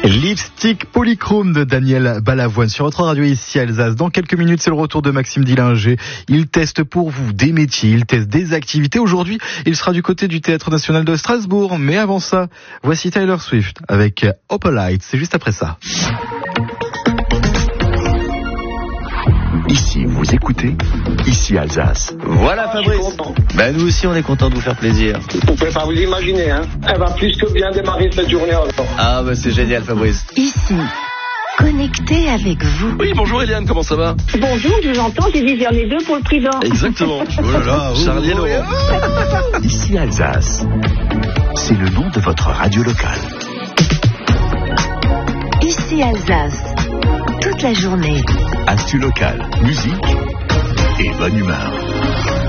Lipstick Polychrome de Daniel Balavoine sur votre radio ici à Alsace. Dans quelques minutes, c'est le retour de Maxime Dillinger. Il teste pour vous des métiers, il teste des activités. Aujourd'hui, il sera du côté du Théâtre National de Strasbourg. Mais avant ça, voici Taylor Swift avec Opalite. C'est juste après ça. Ici, vous écoutez, ici Alsace. Voilà Fabrice. Ben nous aussi on est content de vous faire plaisir. Vous pouvez pas vous imaginer, hein. Elle va plus que bien démarrer cette journée alors. Ah ben c'est génial Fabrice. Ici, connecté avec vous. Oui, bonjour Eliane, comment ça va? Bonjour, je vous entends, j'ai dit j'en ai deux pour le prix d'or. Exactement. Oh là là, Charlie et Laurent. Ici Alsace, c'est le nom de votre radio locale. Ici Alsace, toute la journée. Actu locale, musique et bonne humeur.